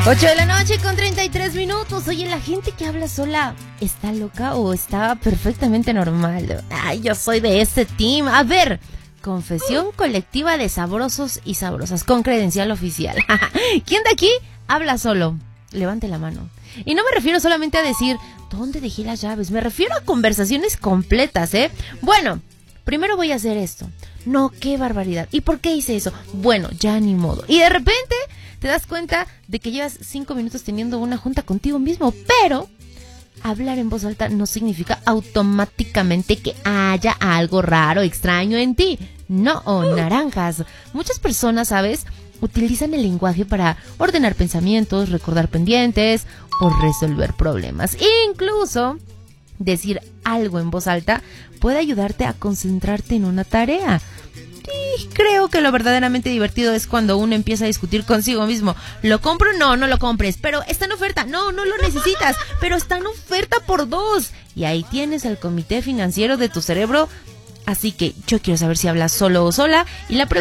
8 de la noche con 33 minutos. Oye, la gente que habla sola, ¿está loca o está perfectamente normal? Ay, yo soy de ese team. A ver, confesión colectiva de sabrosos y sabrosas con credencial oficial. ¿Quién de aquí habla solo? Levante la mano. Y no me refiero solamente a decir, ¿dónde dejé las llaves? Me refiero a conversaciones completas, ¿eh? Bueno, primero voy a hacer esto. No, qué barbaridad. ¿Y por qué hice eso? Bueno, ya ni modo. Y de repente te das cuenta de que llevas 5 minutos teniendo una junta contigo mismo, pero hablar en voz alta no significa automáticamente que haya algo raro, extraño en ti. No, naranjas. Muchas personas, ¿sabes?, utilizan el lenguaje para ordenar pensamientos, recordar pendientes o resolver problemas. Incluso decir algo en voz alta puede ayudarte a concentrarte en una tarea. Y creo que lo verdaderamente divertido es cuando uno empieza a discutir consigo mismo. ¿Lo compro? No, no lo compres. Pero está en oferta. No, no lo necesitas. Pero está en oferta por 2. Y ahí tienes el comité financiero de tu cerebro. Así que yo quiero saber si hablas solo o sola. Y la